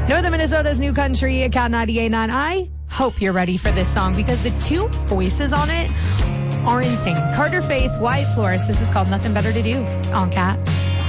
Northern Minnesota's New Country, Cat 98.9. I hope you're ready for this song because the two voices on it are insane. Carter Faith, Wyatt Flores. This is called Nothing Better to Do on Cat.